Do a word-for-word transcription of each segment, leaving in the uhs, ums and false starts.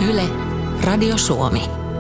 Yle, Radio Suomi.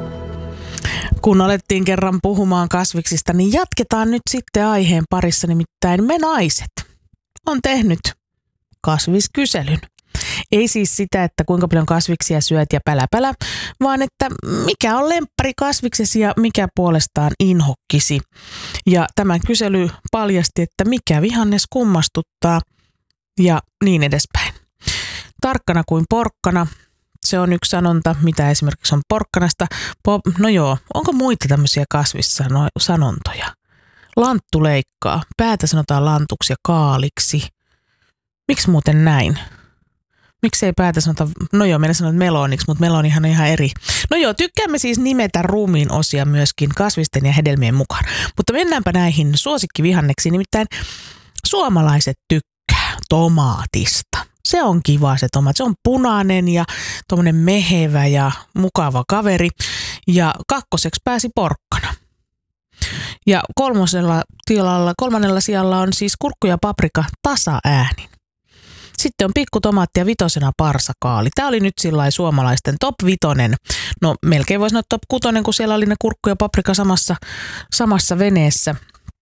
Kun alettiin kerran puhumaan kasviksista, niin jatketaan nyt sitten aiheen parissa, nimittäin me naiset on tehnyt kasviskyselyn. Ei siis sitä, että kuinka paljon kasviksia syöt ja päläpälä, vaan että mikä on lemppari kasviksesi ja mikä puolestaan inhokkisi. Ja tämä kysely paljasti, että mikä vihannes kummastuttaa ja niin edespäin. Tarkkana kuin porkkana. Se on yksi sanonta, mitä esimerkiksi on porkkanasta. Po- no joo, onko muita tämmöisiä kasvissanontoja? Lanttu leikkaa. Päätä sanotaan lantuksi ja kaaliksi. Miksi muuten näin? Miksi ei päätä sanota, no joo, meillä sanotaan meloniksi, mutta melonihan on ihan eri. No joo, tykkäämme siis nimetä ruumiin osia myöskin kasvisten ja hedelmien mukaan. Mutta mennäänpä näihin suosikkivihanneksiin, nimittäin suomalaiset tykkää tomaatista. Se on kiva se tomaatti. Se on punainen ja tommonen mehevä ja mukava kaveri. Ja kakkoseksi pääsi porkkana. Ja kolmosella tilalla, kolmannella sijalla on siis kurkku ja paprika tasaäänin. Sitten on pikkutomaatti ja vitosena parsakaali. Tämä oli nyt sillai suomalaisten top vitonen. No melkein voisi sanoa top kutonen, kun siellä oli ne kurkku ja paprika samassa, samassa veneessä.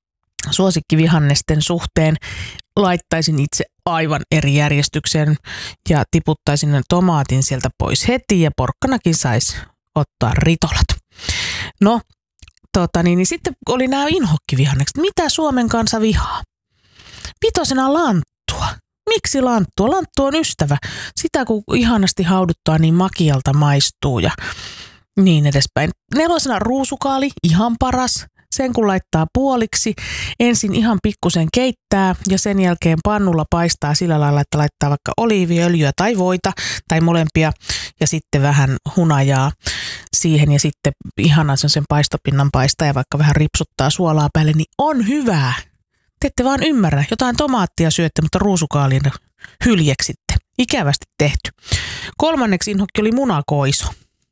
Suosikkivihannesten suhteen laittaisin itse aivan eri järjestykseen ja tiputtaisin ne tomaatin sieltä pois heti ja porkkanakin saisi ottaa ritolat. No, tota niin, niin sitten oli nämä inhokkivihannekset. Mitä Suomen kansa vihaa? Vitosena lanttua. Miksi lanttua? Lanttu on ystävä. Sitä kun ihanasti hauduttaa, niin makialta maistuu ja niin edespäin. Nelosena ruusukaali, ihan paras. Sen kun laittaa puoliksi, ensin ihan pikkusen keittää ja sen jälkeen pannulla paistaa sillä lailla, että laittaa vaikka oliiviöljyä tai voita tai molempia ja sitten vähän hunajaa siihen ja sitten ihanan sen paistopinnan paistaa ja vaikka vähän ripsuttaa suolaa päälle, niin on hyvää. Te ette vaan ymmärrä. Jotain tomaattia syötte, mutta ruusukaalin hyljeksitte. Ikävästi tehty. Kolmanneksi inhokki oli munakoiso.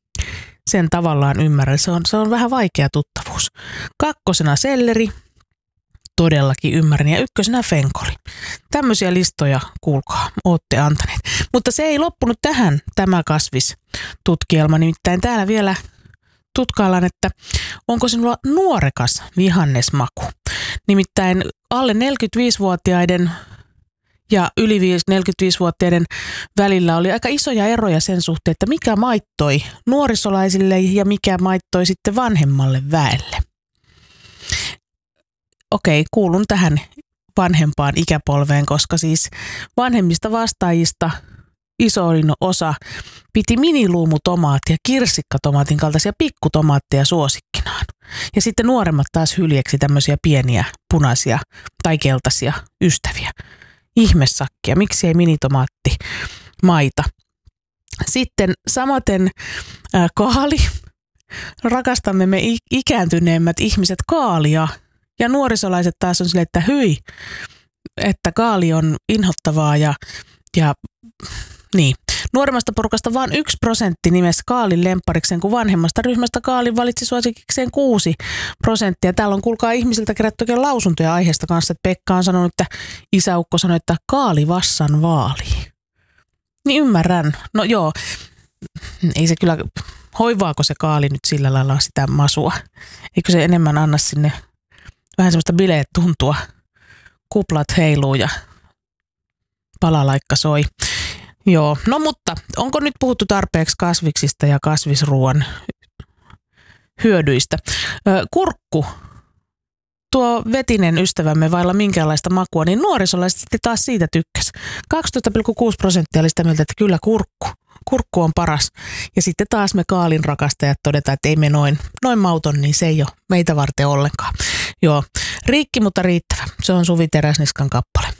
Sen tavallaan ymmärrän. Se on, se on vähän vaikea tuttavuus. Kakkosena selleri. Todellakin ymmärrän. Ja ykkösenä fenkoli. Tämmöisiä listoja, kuulkaa, ootte antaneet. Mutta se ei loppunut tähän tämä kasvistutkielma. Nimittäin täällä vielä tutkaillaan, että onko sinulla nuorekas vihannesmaku. Nimittäin alle neljäkymmentäviisivuotiaiden ja yli neljäkymmentäviisivuotiaiden välillä oli aika isoja eroja sen suhteen, että mikä maittoi nuorisolaisille ja mikä maittoi sitten vanhemmalle väelle. Okei, kuulun tähän vanhempaan ikäpolveen, koska siis vanhemmista vastaajista isoin osa piti miniluumutomaattia, kirsikkatomaatin kaltaisia pikkutomaatteja suosikkinaan. Ja sitten nuoremmat taas hyljeksi tämmöisiä pieniä punaisia tai keltaisia ystäviä. Ihmessakkia, miksi ei minitomaatti maita. Sitten samaten ää, kaali. Rakastamme me ikääntyneemmät ihmiset kaalia. Ja nuorisolaiset taas on silleen, että hyi, että kaali on inhottavaa ja, ja niin. Nuoremmasta porukasta vain yksi prosentti nimesi kaalin lemppariksen, kun vanhemmasta ryhmästä kaalin valitsi suosikikseen kuusi prosenttia. Täällä on kuulkaa ihmisiltä kerätty oikein lausuntoja aiheesta kanssa, että Pekka on sanonut, että isäukko sanoi, että kaali vassan vaalii. Niin ymmärrän. No joo, ei se kyllä, hoivaako se kaali nyt sillä lailla sitä masua? Eikö se enemmän anna sinne vähän semmoista bileet tuntua? Kuplat heiluu ja palalaikka soi. Joo, no mutta onko nyt puhuttu tarpeeksi kasviksista ja kasvisruoan hyödyistä? Kurkku, tuo vetinen ystävämme vailla minkäänlaista makua, niin nuorisolaiset sitten taas siitä tykkäs. kaksitoista pilkku kuusi prosenttia oli sitä mieltä, että kyllä kurkku. Kurkku on paras. Ja sitten taas me kaalin rakastajat todetaan, että ei me noin, noin mauton, niin se ei ole meitä varten ollenkaan. Joo, riikki mutta riittävä. Se on Suvi Teräsniskan kappale.